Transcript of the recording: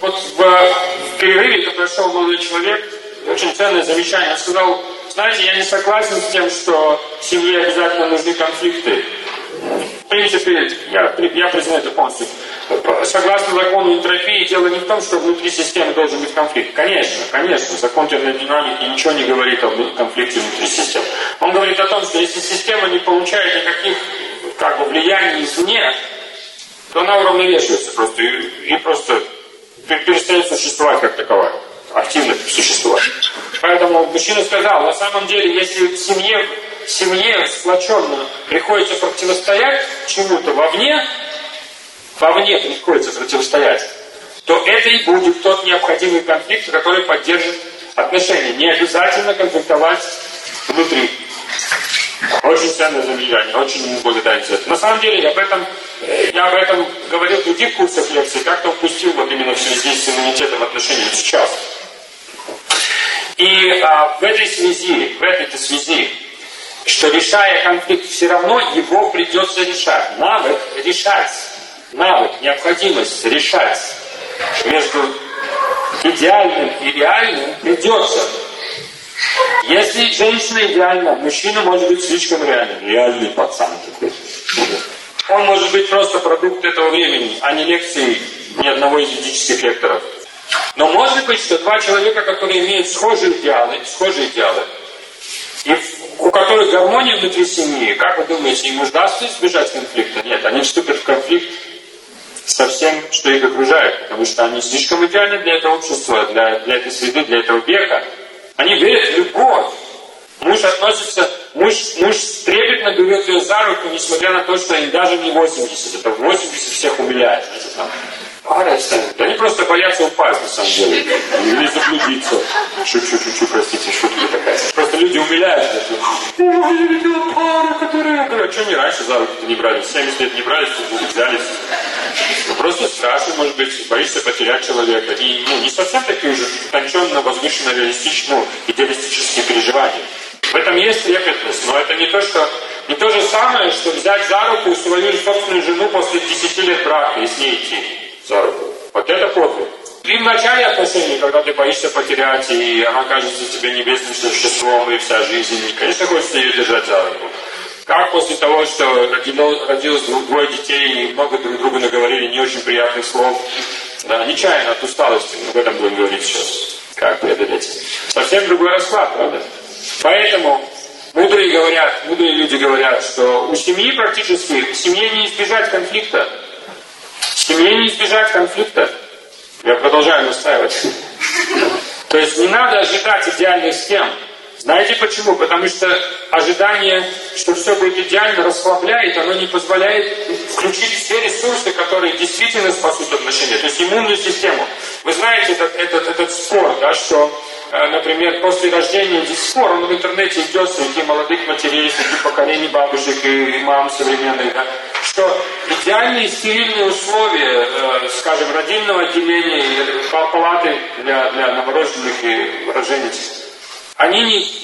вот в перерыве, который шел молодой человек, очень ценное замечание. Он сказал, знаете, я не согласен с тем, что в семье обязательно нужны конфликты. В принципе, я признаю это полностью. Согласно закону энтропии, дело не в том, что внутри системы должен быть конфликт. Конечно, закон термодинамики ничего не говорит о конфликте внутри системы. Он говорит о том, что если система не получает никаких влияний извне, то она уравновешивается просто и просто перестает существовать как таковая, активно существовать. Поэтому мужчина сказал, на самом деле, если в семье сплоченно приходится противостоять чему-то вовне приходится противостоять, то это и будет тот необходимый конфликт, который поддержит отношения. Не обязательно конфликтовать внутри. Очень ценное замечание, очень благодарен за это. На самом деле, я об этом говорил в других курсах лекций, как-то упустил вот именно в связи с иммунитетом отношений сейчас. И в этой связи, что решая конфликт, все равно его придется решать. Навык, необходимость решать между идеальным и реальным придется. Если женщина идеальна, мужчина может быть слишком реальным. Реальный пацан такой. Он может быть просто продукт этого времени, а не лекции ни одного из ведических лекторов. Но может быть, что два человека, которые имеют схожие идеалы, и у которых гармония внутри семьи, как вы думаете, им удастся избежать конфликта? Нет, они вступят в конфликт со всем, что их окружает, потому что они слишком идеальны для этого общества, для этой среды, для этого века. Они верят в любовь. Муж трепетно берет ее за руку, несмотря на то, что им даже не 80. Это 80 всех умиляет. Да они просто боятся упасть, на самом деле. Или заблудиться. Шучу, простите, шутка такая. Просто люди умиляют. Я видела пару, которые... Я говорю, а что не раньше за руку-то не брали? 70 лет не брались, тут взялись. Просто страшно, может быть, боишься потерять человека. И не совсем такие уже утонченно, возвышенно, идеалистические переживания. В этом есть трепетность, но это не то же самое, что взять за руку свою собственную жену после 10 лет брака и с ней идти за руку. Вот это подвиг. И в начале отношений, когда ты боишься потерять, и она кажется тебе небесным существом, и вся жизнь, конечно, хочется ее держать за руку. Как после того, что родилось двое детей, и много друг другу наговорили не очень приятных слов, да, нечаянно от усталости, об этом будем говорить сейчас. Как преодолеть? Совсем другой расклад, правда? Поэтому мудрые люди говорят, что в семье не избежать конфликта. Я продолжаю настаивать. То есть не надо ожидать идеальных схем. Знаете почему? Потому что ожидание, что все будет идеально, расслабляет, оно не позволяет включить все ресурсы, которые действительно спасут отношения. То есть иммунную систему. Вы знаете этот спор, да, что, например, после рождения здесь спор, он в интернете идет среди молодых матерей, среди поколений бабушек и мам современных, да, что идеальные стерильные условия, скажем, родильного отделения или палаты для новорожденных и рожениц, они